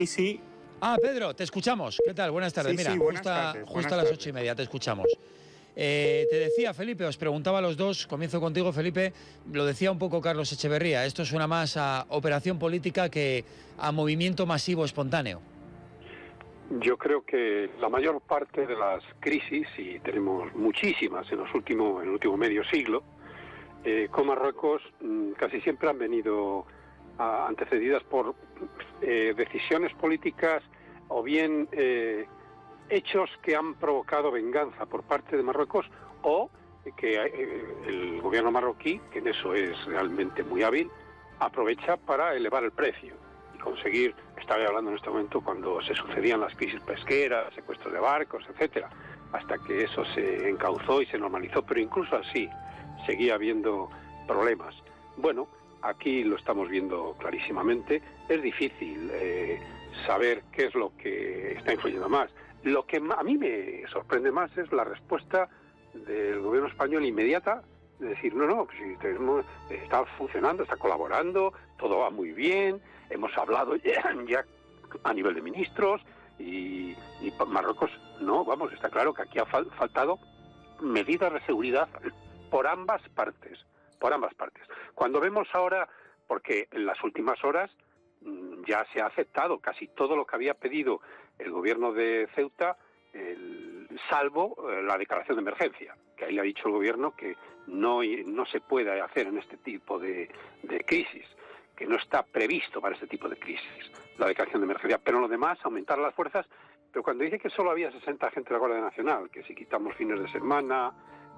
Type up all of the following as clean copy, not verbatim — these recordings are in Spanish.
Sí, sí. Ah, Pedro, te escuchamos. ¿Qué tal? Buenas tardes. Sí, Mira, sí, buenas tardes, justo buenas a las tardes. 8:30 te escuchamos. Te decía, Felipe, os preguntaba a los dos, comienzo contigo, Felipe, lo decía un poco Carlos Echeverría, esto suena más a operación política que a movimiento masivo espontáneo. Yo creo que la mayor parte de las crisis, y tenemos muchísimas en el último medio siglo, con Marruecos casi siempre han venido antecedidas por decisiones políticas o bien hechos que han provocado venganza por parte de Marruecos o que el gobierno marroquí, que en eso es realmente muy hábil, aprovecha para elevar el precio y conseguir, estaba hablando en este momento cuando se sucedían las crisis pesqueras, secuestros de barcos, etcétera, hasta que eso se encauzó y se normalizó, pero incluso así seguía habiendo problemas. Bueno, aquí lo estamos viendo clarísimamente. Es difícil saber qué es lo que está influyendo más. Lo que a mí me sorprende más es la respuesta del gobierno español inmediata, de decir, no, que si está funcionando, está colaborando, todo va muy bien, hemos hablado ya a nivel de ministros y Marruecos, no, vamos, está claro que aquí ha faltado medidas de seguridad por ambas partes. Cuando vemos ahora, porque en las últimas horas ya se ha aceptado casi todo lo que había pedido el gobierno de Ceuta, salvo la declaración de emergencia, que ahí le ha dicho el gobierno que no se puede hacer en este tipo de crisis, que no está previsto para este tipo de crisis, la declaración de emergencia, pero lo demás, aumentar las fuerzas. Pero cuando dice que solo había 60 agentes de la Guardia Nacional, que si quitamos fines de semana,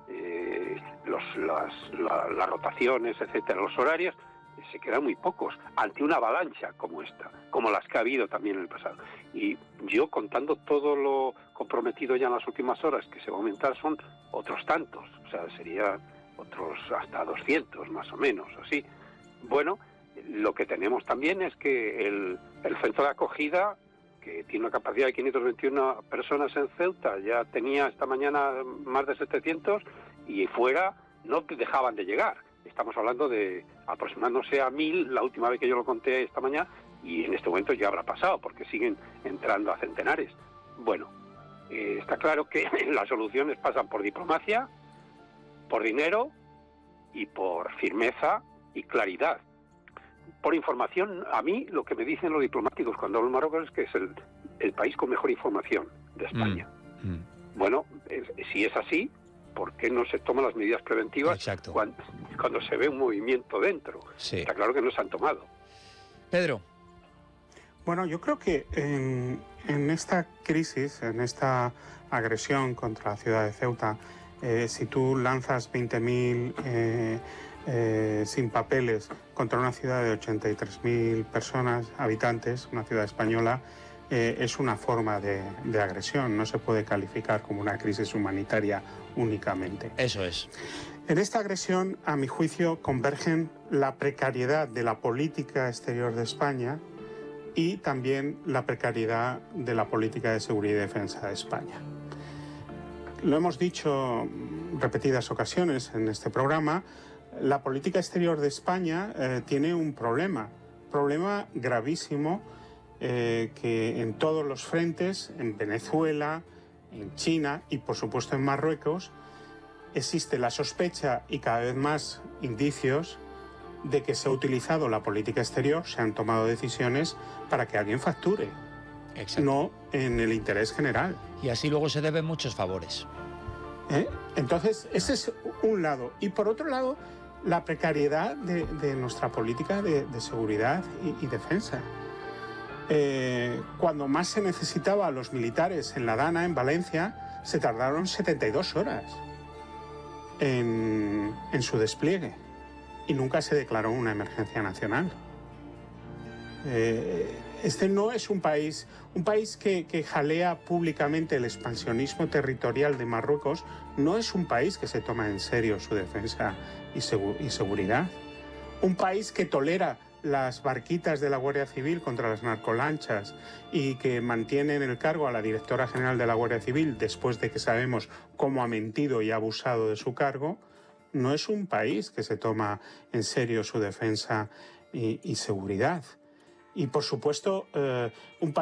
las rotaciones, etcétera, los horarios, se quedan muy pocos ante una avalancha como esta, como las que ha habido también en el pasado. Y yo, contando todo lo comprometido ya en las últimas horas que se va a aumentar, son otros tantos, o sea, serían otros hasta 200 más o menos, así. Bueno, lo que tenemos también es que el centro de acogida, que tiene una capacidad de 521 personas en Ceuta, ya tenía esta mañana más de 700 y fuera no dejaban de llegar. Estamos hablando de aproximándose a 1000 la última vez que yo lo conté esta mañana, y en este momento ya habrá pasado porque siguen entrando a centenares. Bueno, está claro que las soluciones pasan por diplomacia, por dinero y por firmeza y claridad. Por información, a mí lo que me dicen los diplomáticos cuando hablo en Marruecos es que es el país con mejor información de España. Bueno, si es así, ¿por qué no se toman las medidas preventivas cuando se ve un movimiento dentro? Sí. Está claro que no se han tomado. Pedro. Bueno, yo creo que en esta crisis, en esta agresión contra la ciudad de Ceuta, si tú lanzas 20.000 sin papeles contra una ciudad de 83.000 personas, habitantes, una ciudad española, es una forma de agresión, no se puede calificar como una crisis humanitaria únicamente. Eso es. En esta agresión, a mi juicio, convergen la precariedad de la política exterior de España y también la precariedad de la política de seguridad y defensa de España. Lo hemos dicho repetidas ocasiones en este programa, la política exterior de España tiene un problema gravísimo, que en todos los frentes, en Venezuela, en China y por supuesto en Marruecos, existe la sospecha y cada vez más indicios de que se ha utilizado la política exterior, se han tomado decisiones para que alguien facture. Exacto. No en el interés general. Y así luego se deben muchos favores. Entonces, ese es un lado. Y por otro lado, la precariedad de nuestra política de seguridad y defensa. Cuando más se necesitaba a los militares en La Dana, en Valencia, se tardaron 72 horas en su despliegue y nunca se declaró una emergencia nacional. Este no es un país que jalea públicamente el expansionismo territorial de Marruecos, no es un país que se toma en serio su defensa y seguridad. Un país que tolera las barquitas de la Guardia Civil contra las narcolanchas y que mantiene en el cargo a la directora general de la Guardia Civil después de que sabemos cómo ha mentido y ha abusado de su cargo, no es un país que se toma en serio su defensa y seguridad. y por supuesto, un